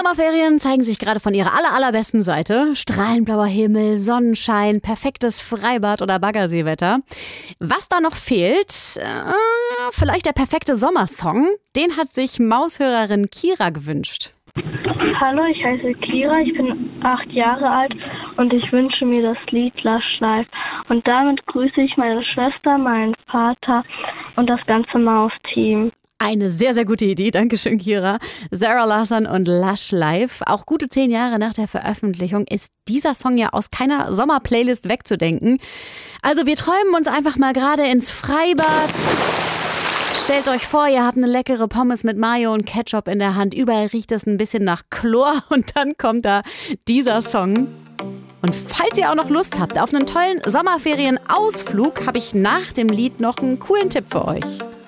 Sommerferien zeigen sich gerade von ihrer allerbesten Seite. Strahlend blauer Himmel, Sonnenschein, perfektes Freibad oder Baggerseewetter. Was da noch fehlt, vielleicht der perfekte Sommersong. Den hat sich Maushörerin Kira gewünscht. Hallo, ich heiße Kira, ich bin 8 Jahre alt und ich wünsche mir das Lied Lush Life. Und damit grüße ich meine Schwester, meinen Vater und das ganze Maus-Team. Eine sehr, sehr gute Idee. Dankeschön, Kira. Zara Larsson und Lush Life. Auch gute 10 Jahre nach der Veröffentlichung ist dieser Song ja aus keiner Sommerplaylist wegzudenken. Also wir träumen uns einfach mal gerade ins Freibad. Stellt euch vor, ihr habt eine leckere Pommes mit Mayo und Ketchup in der Hand. Überall riecht es ein bisschen nach Chlor und dann kommt da dieser Song. Und falls ihr auch noch Lust habt auf einen tollen Sommerferienausflug, habe ich nach dem Lied noch einen coolen Tipp für euch.